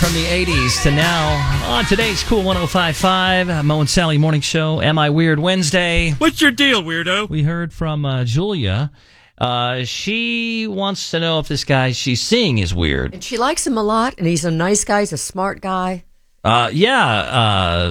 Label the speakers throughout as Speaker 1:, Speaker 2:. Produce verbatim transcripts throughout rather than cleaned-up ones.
Speaker 1: from the eighties to now on today's Cool one oh five point five, Mo and Sally Morning Show. Am I Weird Wednesday?
Speaker 2: What's your deal, weirdo?
Speaker 1: We heard from uh, Julia. Uh, she wants to know if this guy she's seeing is weird.
Speaker 3: And she likes him a lot, and he's a nice guy. He's a smart guy.
Speaker 1: Uh, yeah, uh,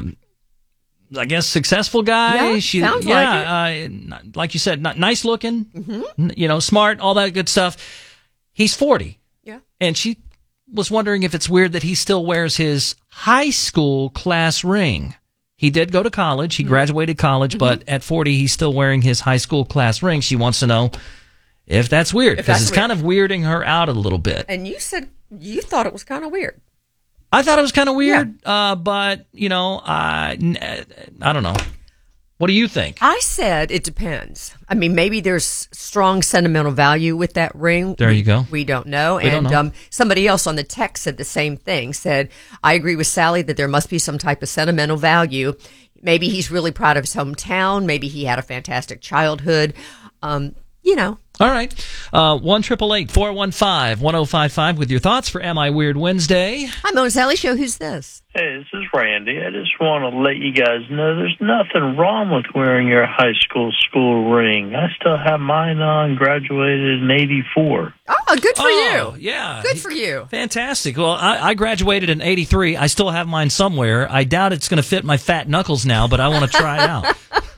Speaker 1: I guess successful guy.
Speaker 3: Yeah,
Speaker 1: she,
Speaker 3: sounds
Speaker 1: yeah, like uh, like you said, n- nice looking,
Speaker 3: Mm-hmm.
Speaker 1: you know, smart, all that good stuff. He's forty.
Speaker 3: Yeah.
Speaker 1: And she was wondering if it's weird that he still wears his high school class ring. He did go to college. He
Speaker 3: Mm-hmm.
Speaker 1: graduated college, mm-hmm. but at forty, he's still wearing his high school class ring. She wants to know if that's weird, because it's
Speaker 3: weird.
Speaker 1: kind of weirding her out a little bit.
Speaker 3: And you said you thought it was kind of weird.
Speaker 1: I thought it was kind of weird, yeah. uh, but, you know, I, I don't know. What do you think?
Speaker 3: I said it depends. I mean, maybe there's strong sentimental value with that ring.
Speaker 1: There
Speaker 3: we,
Speaker 1: you go.
Speaker 3: We don't know.
Speaker 1: We
Speaker 3: and
Speaker 1: don't know.
Speaker 3: Um, somebody else on the text said the same thing, said, I agree with Sally that there must be some type of sentimental value. Maybe he's really proud of his hometown. Maybe he had a fantastic childhood. Um, you know.
Speaker 1: All right. Uh, one eight eight eight, four one five, one oh five five with your thoughts for Am I Weird Wednesday.
Speaker 3: Hi, Mo and Sally Show. Who's this?
Speaker 4: Hey, this is Randy. I just want to let you guys know there's nothing wrong with wearing your high school school ring. I still have mine on, graduated in eighty-four.
Speaker 3: Oh, good for
Speaker 1: Oh,
Speaker 3: you.
Speaker 1: yeah.
Speaker 3: Good for you.
Speaker 1: Fantastic. Well, I, I graduated in eighty-three. I still have mine somewhere. I doubt it's going to fit my fat knuckles now, but I want to try it out.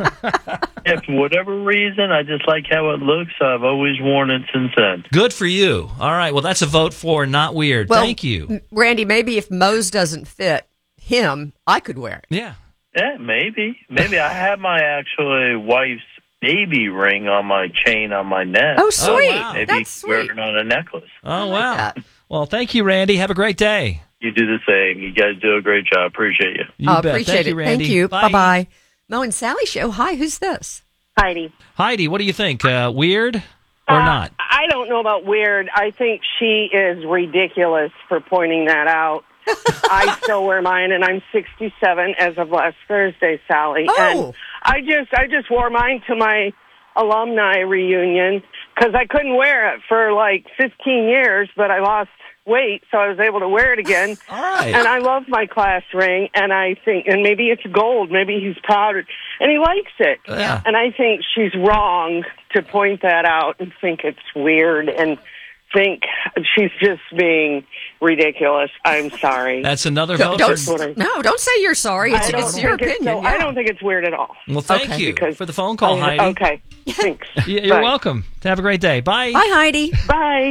Speaker 4: Yeah, for whatever reason, I just like how it looks. I've always worn it since then.
Speaker 1: Good for you. All right. Well, that's a vote for not weird.
Speaker 3: Well,
Speaker 1: Thank you.
Speaker 3: M- Randy, maybe if Moe's doesn't fit him, I could wear it.
Speaker 1: Yeah.
Speaker 4: Yeah, maybe. Maybe I have my actual wife's baby ring on my chain on my neck.
Speaker 3: Oh, sweet.
Speaker 1: wow.
Speaker 4: Maybe
Speaker 3: That's
Speaker 4: wear
Speaker 3: sweet.
Speaker 4: it on a necklace.
Speaker 1: Oh,
Speaker 3: like
Speaker 1: wow.
Speaker 3: that.
Speaker 1: Well, thank you, Randy. Have a great day.
Speaker 4: You do the same. You guys do a great job. Appreciate you.
Speaker 1: You
Speaker 3: I
Speaker 1: bet.
Speaker 3: appreciate
Speaker 1: Thank
Speaker 3: it.
Speaker 1: you, Randy.
Speaker 3: Thank you.
Speaker 1: Bye.
Speaker 3: Bye-bye. Mo and Sally Show. Hi, who's this?
Speaker 5: Heidi.
Speaker 1: Heidi, what do you think? Uh, weird or
Speaker 5: Uh,
Speaker 1: not?
Speaker 5: I don't know about weird. I think she is ridiculous for pointing that out. I still wear mine, and I'm sixty-seven as of last Thursday, Sally.
Speaker 3: Oh.
Speaker 5: And I just, I just wore mine to my alumni reunion because I couldn't wear it for like fifteen years, but I lost weight, so I was able to wear it again.
Speaker 1: All right.
Speaker 5: And I love my class ring, and I think, and maybe it's gold, maybe he's proud, and he likes it.
Speaker 1: Yeah.
Speaker 5: And I think she's wrong to point that out and think it's weird and think she's just being ridiculous. I'm sorry.
Speaker 1: That's another
Speaker 3: Don't,
Speaker 1: vote.
Speaker 3: don't,
Speaker 1: For,
Speaker 3: no, don't say you're sorry. It's,
Speaker 5: I don't
Speaker 3: it's your
Speaker 5: think it's
Speaker 3: opinion.
Speaker 5: so- I
Speaker 3: yeah.
Speaker 5: don't think it's weird at all.
Speaker 1: well, thank
Speaker 3: Okay.
Speaker 1: you
Speaker 5: Because
Speaker 1: for the phone call,
Speaker 5: I-
Speaker 1: Heidi.
Speaker 5: Okay. Thanks.
Speaker 1: Y- You're
Speaker 5: Bye.
Speaker 1: welcome. Have a great day. Bye.
Speaker 3: Bye, Heidi.
Speaker 5: Bye.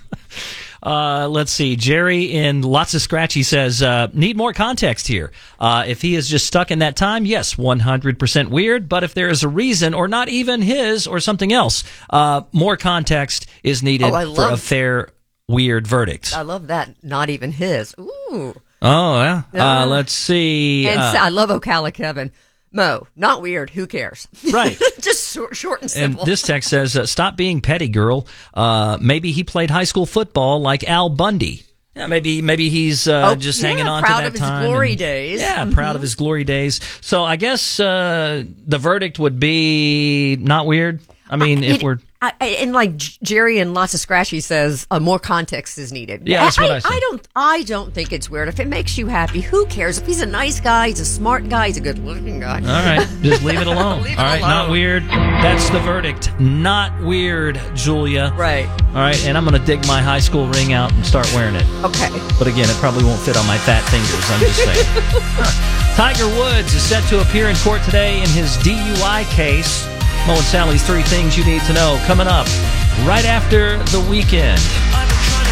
Speaker 1: Uh, let's see. Jerry in Lots of Scratchy says, uh, need more context here. Uh, if he is just stuck in that time, yes, one hundred percent weird. But if there is a reason, or not even his, or something else, uh, more context is needed
Speaker 3: Oh, I
Speaker 1: for
Speaker 3: love-
Speaker 1: a fair weird verdict.
Speaker 3: I love that. Not even his. Ooh.
Speaker 1: Oh, yeah.
Speaker 3: Yeah.
Speaker 1: Uh, let's see.
Speaker 3: And
Speaker 1: Uh,
Speaker 3: Sa- I love Ocala Kevin. Mo, not weird. Who cares?
Speaker 1: Right.
Speaker 3: Just short, short and
Speaker 1: And
Speaker 3: simple.
Speaker 1: this text says, uh, stop being petty, girl. Uh, maybe he played high school football like Al Bundy. Yeah, maybe maybe he's uh,
Speaker 3: Oh,
Speaker 1: just
Speaker 3: yeah,
Speaker 1: hanging on
Speaker 3: proud
Speaker 1: to that
Speaker 3: of his
Speaker 1: time.
Speaker 3: glory
Speaker 1: and-
Speaker 3: days.
Speaker 1: Yeah,
Speaker 3: Mhm.
Speaker 1: proud of his glory days. So I guess uh, the verdict would be not weird. I mean, if
Speaker 3: It-
Speaker 1: we're...
Speaker 3: I, I- and like J- Jerry and Lots of Scratchy says, uh, more context is needed.
Speaker 1: Yeah, that's what I
Speaker 3: I,
Speaker 1: said.
Speaker 3: I don't. I don't think it's weird. If it makes you happy, who cares? If he's a nice guy, he's a smart guy, he's a good-looking guy.
Speaker 1: All right, just leave it alone.
Speaker 3: Leave it
Speaker 1: All right,
Speaker 3: alone.
Speaker 1: not weird. That's the verdict. Not weird, Julia.
Speaker 3: Right.
Speaker 1: All right, and I'm going to dig my high school ring out and start wearing it.
Speaker 3: Okay.
Speaker 1: But again, it probably won't fit on my fat fingers. I'm just saying. Tiger Woods is set to appear in court today in his D U I case. Mo and Sally's Three Things You Need to Know coming up right after the weekend.